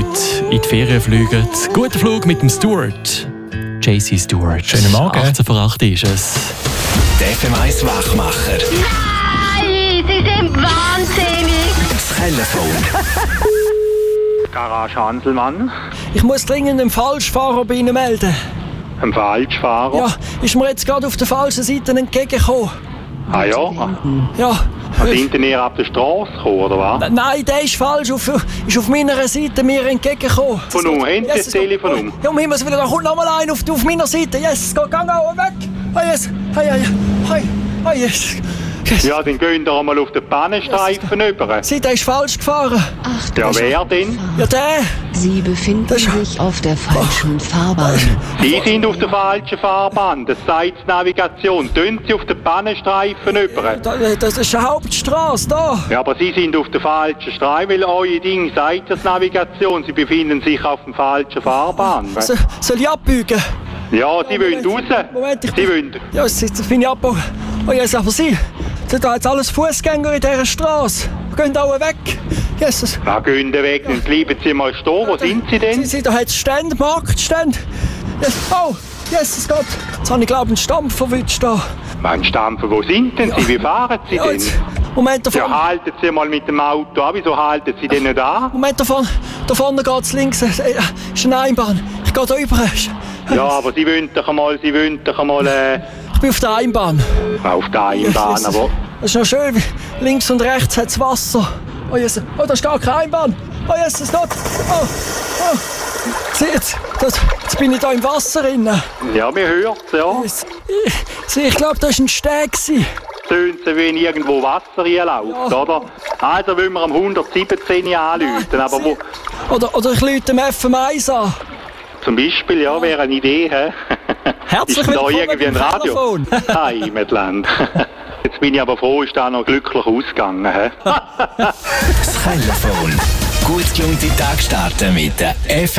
heute in die Ferien fliegen. Guten Flug mit dem Stewart. JC Stewart. Schönen Morgen. 18 vor 8 ist es. Der FM1 Wachmacher. Nein, Sie sind wahnsinnig. Das Telefon. Garage Hanselmann. Ich muss dringend einen Falschfahrer bei Ihnen melden. Ein Falschfahrer. Ja, ist mir jetzt gerade auf der falschen Seite entgegengekommen. Ah ja? Ja. Sind denn ihr ab der Straße gekommen, oder was? Nein, der ist falsch. Ist auf meiner Seite mir entgegengekommen. Von um, haben Sie das Telefon um? Ja, um Himmels Willen, da kommt noch mal einer auf meiner Seite. Yes, es geht, gang auch weg. Ah, yes. Ah, yes. Ja, dann gehen wir einmal auf den Pannenstreifen über. Der ist falsch gefahren. Ja, wer denn? Ja, der. Sie befinden sich auf der falschen Fahrbahn. Sie sind auf der falschen Fahrbahn. Das sagt die Navigation. Tun Sie auf den Pannenstreifen über. Das ist eine Hauptstraße, da. Ja, aber Sie sind auf der falschen Streifen, weil euer Ding sagt das Navigation. Sie befinden sich auf der falschen Fahrbahn. Soll ich abbiegen? Ja, Sie wollen raus. Moment, Sie wollen... Ja, das bin ich abbiegen. Oh, yes, aber Sie... Da jetzt alles Fußgänger in dieser Straße. Gehen alle weg. Jesus. Na, gehen Sie weg, dann bleiben Sie mal stehen. Wo sind Sie denn? Da hat es Stände, Marktstände. Yes. Oh, Jesus Gott. Jetzt habe ich, glaube ich, einen Stampf verwünscht da. Mein Stampfer, wo sind denn Sie? Wie fahren Sie denn? Jetzt, Moment, da vorne. Ja, halten Sie mal mit dem Auto an. Wieso halten Sie denn nicht an? Moment, da vorne geht es links. Ist eine Einbahn. Ich gehe da rüber. Ja, aber Sie wollen doch einmal... Ich bin auf der Einbahn. Auf der Einbahn, Jesus. aber... Das ist noch schön. Links und rechts hat es Wasser. Oh, Jesus. Oh, da ist gar keine Einbahn. Oh, Jesus Gott. Oh. Jetzt bin ich da im Wasser drin. Ja, wir hören es, ja. Ich glaube, das war ein Steg. Tönt so, wenn irgendwo Wasser reinläuft, oder? Also wollen wir am 117 anrufen, aber wo... Oder ich rufe dem FM1 an. Zum Beispiel, ja, wäre eine Idee, hä? Herzlich ist da willkommen irgendwie ein beim Radio? Telefon. Heimatland. Jetzt bin ich aber froh, ist da noch glücklich ausgegangen, hä? Das Telefon. Gut gelaunte Tag starten mit der FM.